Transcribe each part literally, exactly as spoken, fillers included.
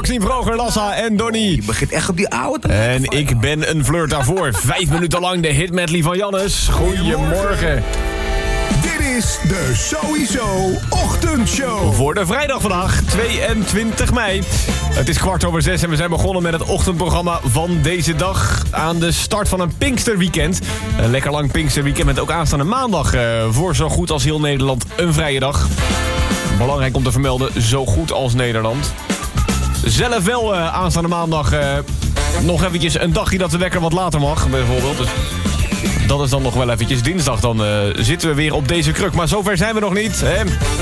Maxime Vroger, Lassa en Donnie. Je begint echt op die oude. En ik ben een flirt daarvoor. Vijf minuten lang de hitmedley van Jannes. Goedemorgen. Dit is de Sowieso Ochtendshow. Voor de vrijdag vandaag, tweeëntwintig mei. Het is kwart over zes en we zijn begonnen met het ochtendprogramma van deze dag. Aan de start van een Pinksterweekend. Een lekker lang Pinksterweekend met ook aanstaande maandag. Uh, voor zo goed als heel Nederland een vrije dag. Belangrijk om te vermelden, zo goed als Nederland. Zelf wel uh, aanstaande maandag uh, nog eventjes een dagje dat de wekker wat later mag, bijvoorbeeld. Dus dat is dan nog wel eventjes dinsdag. Dan uh, zitten we weer op deze kruk. Maar zover zijn we nog niet. Hè?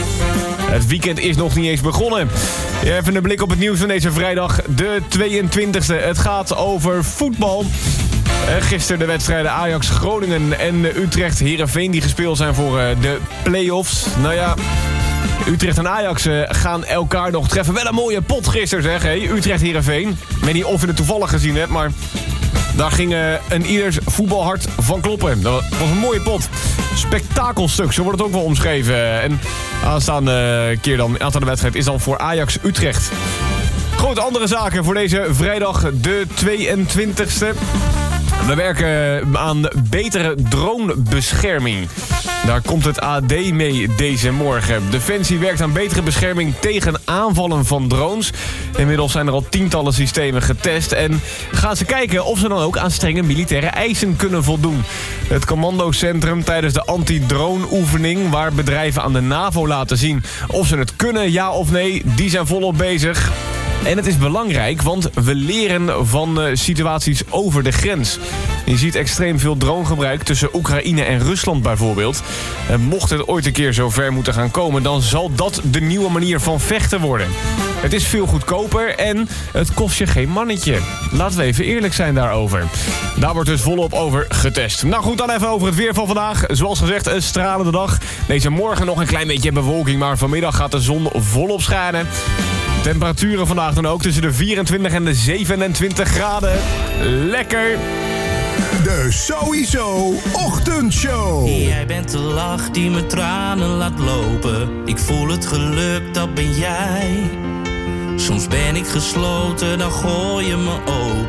Het weekend is nog niet eens begonnen. Even een blik op het nieuws van deze vrijdag, de tweeëntwintigste. Het gaat over voetbal. Uh, gisteren de wedstrijden Ajax-Groningen en Utrecht-Heerenveen die gespeeld zijn voor uh, de play-offs. Nou ja, Utrecht en Ajax uh, gaan elkaar nog treffen. Wel een mooie pot gisteren zeg. Hey? Utrecht-Heerenveen. Ik weet niet of je het toevallig gezien hebt, maar daar ging uh, een ieders voetbalhart van kloppen. Dat was een mooie pot. Spektakelstuk, zo wordt het ook wel omschreven. En aanstaande keer dan, aanstaande wedstrijd is dan voor Ajax-Utrecht. Goed, andere zaken voor deze vrijdag, de tweeëntwintigste. We werken aan betere dronebescherming. Daar komt het A D mee deze morgen. Defensie werkt aan betere bescherming tegen aanvallen van drones. Inmiddels zijn er al tientallen systemen getest. En gaan ze kijken of ze dan ook aan strenge militaire eisen kunnen voldoen. Het commandocentrum tijdens de anti-drone-oefening, waar bedrijven aan de NAVO laten zien of ze het kunnen, ja of nee, die zijn volop bezig. En het is belangrijk, want we leren van uh, situaties over de grens. Je ziet extreem veel dronegebruik tussen Oekraïne en Rusland bijvoorbeeld. En mocht het ooit een keer zo ver moeten gaan komen, dan zal dat de nieuwe manier van vechten worden. Het is veel goedkoper en het kost je geen mannetje. Laten we even eerlijk zijn daarover. Daar wordt dus volop over getest. Nou goed, dan even over het weer van vandaag. Zoals gezegd, een stralende dag. Deze morgen nog een klein beetje bewolking, maar vanmiddag gaat de zon volop schijnen. Temperaturen vandaag dan ook tussen de vierentwintig en de zevenentwintig graden. Lekker! De Sowieso Ochtendshow. Jij bent de lach die me tranen laat lopen. Ik voel het geluk, dat ben jij. Soms ben ik gesloten, dan gooi je me open.